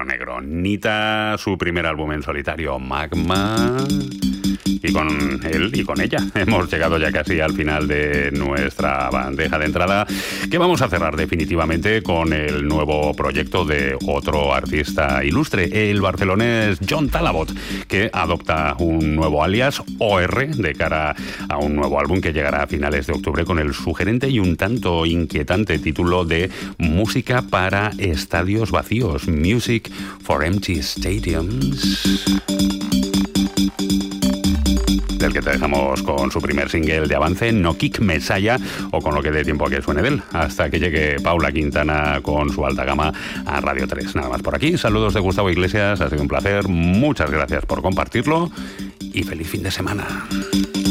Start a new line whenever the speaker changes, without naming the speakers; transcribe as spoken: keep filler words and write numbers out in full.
negro. Nita, su primer álbum en solitario, Magma. Y con él y con ella hemos llegado ya casi al final de nuestra bandeja de entrada, que vamos a cerrar definitivamente con el nuevo proyecto de otro artista ilustre, el barcelonés John Talabot, que adopta un nuevo alias, O R, de cara a un nuevo álbum que llegará a finales de octubre con el sugerente y un tanto inquietante título de Música para estadios vacíos, Music for Empty Stadiums, del que te dejamos con su primer single de avance, No Kick Messiah, o con lo que dé tiempo a que suene de él, hasta que llegue Paula Quintana con su alta gama a Radio tres. Nada más por aquí, saludos de Gustavo Iglesias, ha sido un placer, muchas gracias por compartirlo y feliz fin de semana.